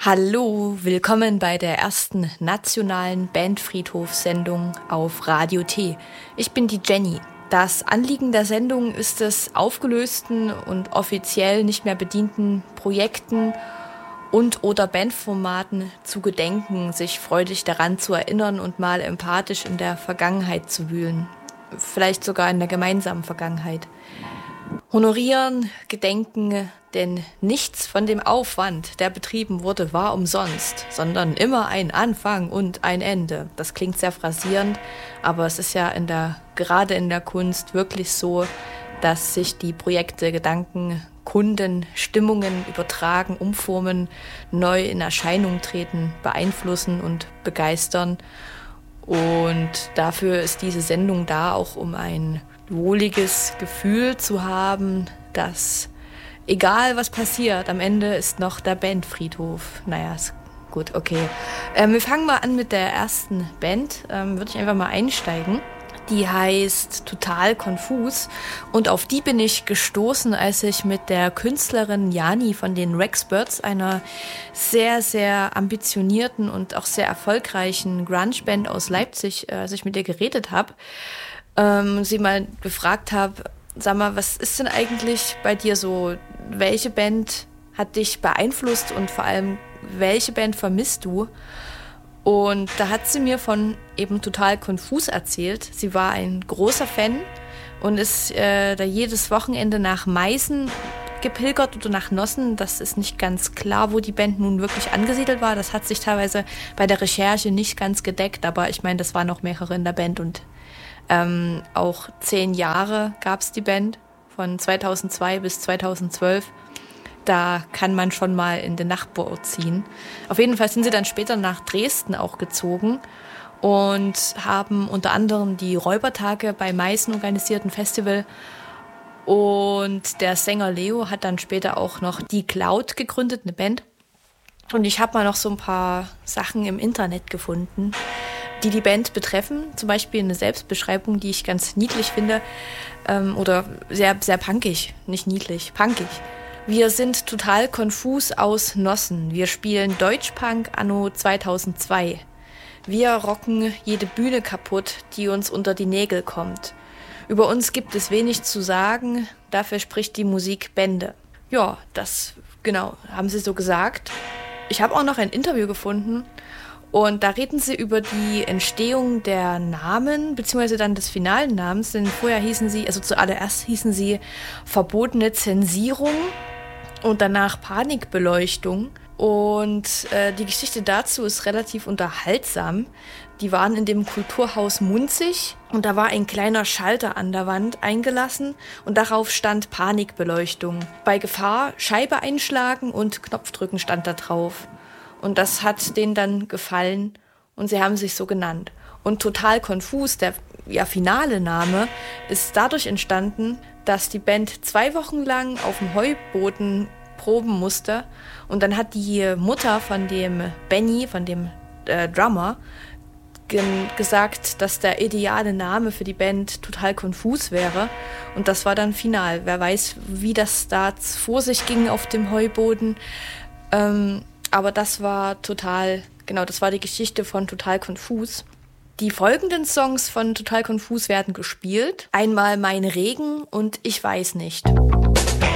Hallo, willkommen bei der ersten nationalen Bandfriedhof-Sendung auf Radio T. Ich bin die Jenny. Das Anliegen der Sendung ist es, aufgelösten und offiziell nicht mehr bedienten Projekten und/oder Bandformaten zu gedenken, sich freudig daran zu erinnern und mal empathisch in der Vergangenheit zu wühlen. Vielleicht sogar in der gemeinsamen Vergangenheit. Honorieren, gedenken, denn nichts von dem Aufwand, der betrieben wurde, war umsonst, sondern immer ein Anfang und ein Ende. Das klingt sehr phrasierend, aber es ist ja gerade in der Kunst wirklich so, dass sich die Projekte, Gedanken, Kunden, Stimmungen übertragen, umformen, neu in Erscheinung treten, beeinflussen und begeistern. Und dafür ist diese Sendung da, auch um ein wohliges Gefühl zu haben, dass egal was passiert, am Ende ist noch der Bandfriedhof. Naja, ist gut, okay. Wir fangen mal an mit der ersten Band. Würde ich einfach mal einsteigen. Die heißt Total Konfus und auf die bin ich gestoßen, als ich mit der Künstlerin Jani von den Rexbirds, einer sehr, sehr ambitionierten und auch sehr erfolgreichen Grunge-Band aus Leipzig, als ich mit ihr geredet habe, sie mal gefragt habe, sag mal, was ist denn eigentlich bei dir so, welche Band hat dich beeinflusst und vor allem, welche Band vermisst du? Und da hat sie mir von eben Total Konfus erzählt. Sie war ein großer Fan und ist da jedes Wochenende nach Meißen gepilgert oder nach Nossen. Das ist nicht ganz klar, wo die Band nun wirklich angesiedelt war. Das hat sich teilweise bei der Recherche nicht ganz gedeckt, aber ich meine, das waren noch mehrere in der Band und auch 10 Jahre gab es die Band, von 2002 bis 2012. Da kann man schon mal in den Nachbarort ziehen. Auf jeden Fall sind sie dann später nach Dresden auch gezogen und haben unter anderem die Räubertage bei Meißen organisierten Festival. Und der Sänger Leo hat dann später auch noch die Cloud gegründet, eine Band. Und ich habe mal noch so ein paar Sachen im Internet gefunden, die Band betreffen. Zum Beispiel eine Selbstbeschreibung, die ich ganz niedlich finde. Oder sehr, sehr punkig. Nicht niedlich, punkig. Wir sind total konfus aus Nossen. Wir spielen Deutschpunk anno 2002. Wir rocken jede Bühne kaputt, die uns unter die Nägel kommt. Über uns gibt es wenig zu sagen, dafür spricht die Musik Bände. Ja, das, genau, haben sie so gesagt. Ich habe auch noch ein Interview gefunden und da reden sie über die Entstehung der Namen, beziehungsweise dann des finalen Namens, denn vorher hießen sie, also zuallererst hießen sie Verbotene Zensierung und danach Panikbeleuchtung. Und die Geschichte dazu ist relativ unterhaltsam. Die waren in dem Kulturhaus Munzig und da war ein kleiner Schalter an der Wand eingelassen und darauf stand Panikbeleuchtung. Bei Gefahr Scheibe einschlagen und Knopfdrücken stand da drauf. Und das hat denen dann gefallen und sie haben sich so genannt. Und Total Konfus, der finale Name, ist dadurch entstanden, dass die Band 2 Wochen lang auf dem Heuboden proben musste. Und dann hat die Mutter von dem Benny, von dem Drummer, gesagt, dass der ideale Name für die Band Total Konfus wäre. Und das war dann final. Wer weiß, wie das da vor sich ging auf dem Heuboden. Aber das war das war die Geschichte von Total Konfus. Die folgenden Songs von Total Konfus werden gespielt. Einmal Mein Regen und Ich weiß nicht.